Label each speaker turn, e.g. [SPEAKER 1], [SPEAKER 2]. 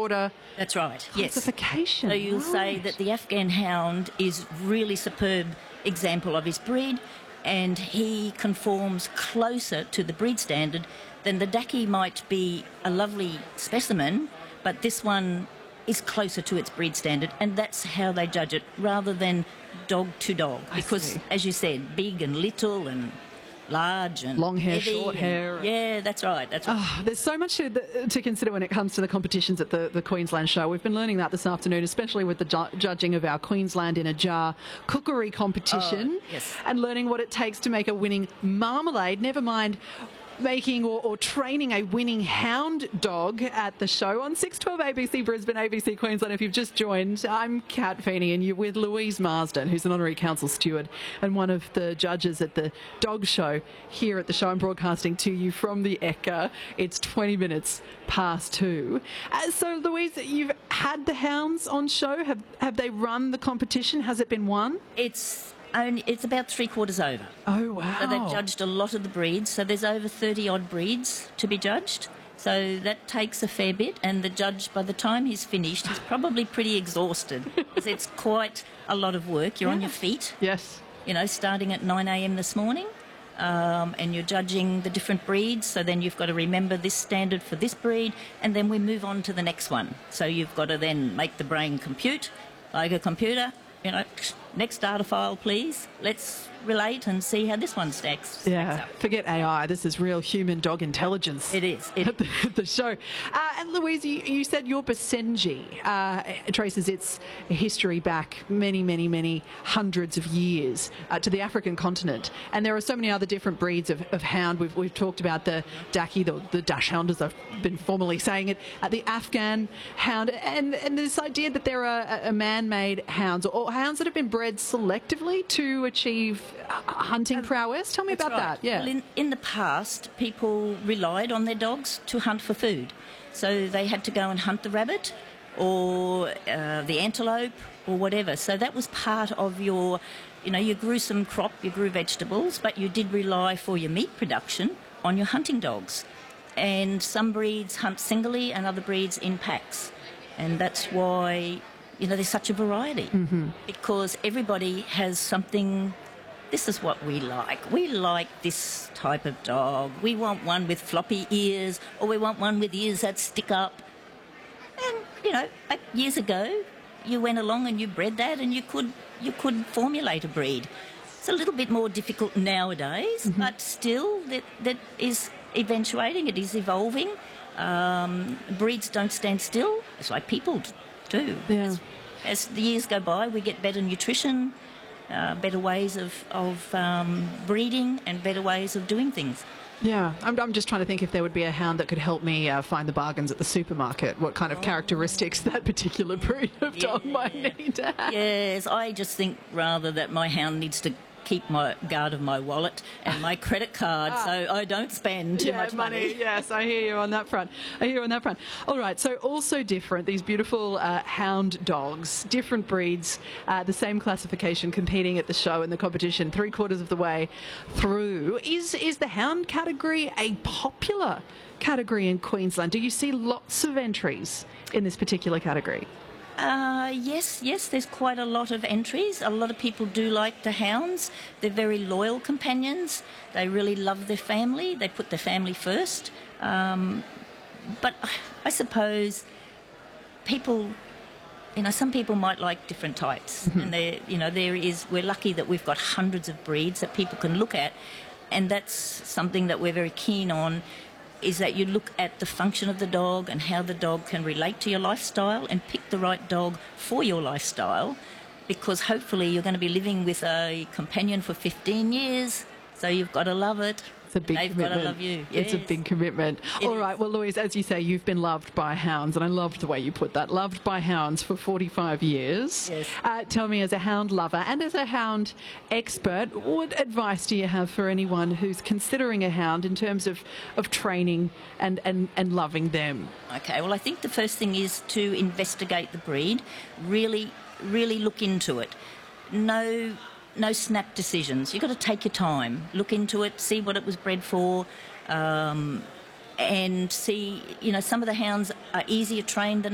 [SPEAKER 1] order.
[SPEAKER 2] That's right.
[SPEAKER 1] Classification.
[SPEAKER 2] Yes. So you'll say that the Afghan hound is really superb example of his breed, and he conforms closer to the breed standard than the Daki might be a lovely specimen, but this one is closer to its breed standard, and that's how they judge it, rather than dog to dog. Because, as you said, big and little and large and
[SPEAKER 1] long hair,
[SPEAKER 2] heavy
[SPEAKER 1] short hair.
[SPEAKER 2] Yeah, that's right. That's right.
[SPEAKER 1] Oh, there's so much to consider when it comes to the competitions at the Queensland Show. We've been learning that this afternoon, especially with the judging of our Queensland in a Jar cookery competition,
[SPEAKER 2] yes,
[SPEAKER 1] and learning what it takes to make a winning marmalade. Never mind making or training a winning hound dog at the show on 612 ABC Brisbane, ABC Queensland. If you've just joined, I'm Kat Feeney, and you're with Louise Marsden, who's an honorary council steward and one of the judges at the dog show here at the show. I'm broadcasting to you from the Ekka. It's 20 minutes past 2. So, Louise, you've had the hounds on show. Have they run the competition? Has it been won?
[SPEAKER 2] It's about 3/4 over.
[SPEAKER 1] Oh, wow.
[SPEAKER 2] So they've judged a lot of the breeds. So there's over 30-odd breeds to be judged. So that takes a fair bit. And the judge, by the time he's finished, he's probably pretty exhausted. Because it's quite a lot of work. You're on your feet.
[SPEAKER 1] Yes.
[SPEAKER 2] You know, starting at 9 a.m. this morning. And you're judging the different breeds. So then you've got to remember this standard for this breed. And then we move on to the next one. So you've got to then make the brain compute, like a computer. You know, next data file, please. Let's relate and see how this one stacks.
[SPEAKER 1] Yeah, forget AI. This is real human dog intelligence.
[SPEAKER 2] It is.
[SPEAKER 1] At the show. And Louise, you said your Basenji traces its history back many hundreds of years to the African continent. And there are so many other different breeds of hound. We've talked about the Daki, the Dachshund, as I've been formally saying it, the Afghan hound, and this idea that there are man-made hounds or hounds that have been bred selectively to achieve hunting prowess. Tell me about that. Yeah.
[SPEAKER 2] Well, in the past, people relied on their dogs to hunt for food. So they had to go and hunt the rabbit or the antelope or whatever. So that was part of your, you grew some crop, you grew vegetables, but you did rely for your meat production on your hunting dogs. And some breeds hunt singly and other breeds in packs. And that's why, there's such a variety.
[SPEAKER 1] Mm-hmm.
[SPEAKER 2] Because everybody has something. This is what we like. We like this type of dog. We want one with floppy ears, or we want one with ears that stick up. And, back years ago, you went along and you bred that, and you could formulate a breed. It's a little bit more difficult nowadays, mm-hmm. but still that is eventuating. It is evolving. Breeds don't stand still. It's like people do.
[SPEAKER 1] Yeah.
[SPEAKER 2] As the years go by, we get better nutrition, better ways of breeding, and better ways of doing things.
[SPEAKER 1] Yeah, I'm just trying to think if there would be a hound that could help me find the bargains at the supermarket, what kind of characteristics that particular breed of dog might need to have.
[SPEAKER 2] Yes, I just think rather that my hound needs to keep my guard of my wallet and my credit card so I don't spend too much money.
[SPEAKER 1] Yes, I hear you on that front. All right, so also different, these beautiful hound dogs, different breeds, the same classification, competing at the show and the competition 3/4 of the way through. Is the hound category a popular category in Queensland? Do you see lots of entries in this particular category?
[SPEAKER 2] Yes, there's quite a lot of entries. A lot of people do like the hounds. They're very loyal companions. They really love their family. They put their family first. But I suppose people, some people might like different types. Mm-hmm. And we're lucky that we've got hundreds of breeds that people can look at. And that's something that we're very keen on, is that you look at the function of the dog and how the dog can relate to your lifestyle and pick the right dog for your lifestyle, because hopefully you're going to be living with a companion for 15 years, so you've got to love it.
[SPEAKER 1] It's a big commitment.
[SPEAKER 2] They've got to love you. Yes.
[SPEAKER 1] It's a big commitment. All right, well, Louise, as you say, you've been loved by hounds, and I loved the way you put that, loved by hounds for 45 years.
[SPEAKER 2] Yes.
[SPEAKER 1] Tell me, as a hound lover and as a hound expert, what advice do you have for anyone who's considering a hound in terms of training and loving them?
[SPEAKER 2] Okay, well, I think the first thing is to investigate the breed, really look into it. No snap decisions. You've got to take your time, look into it, see what it was bred for, and see, some of the hounds are easier trained than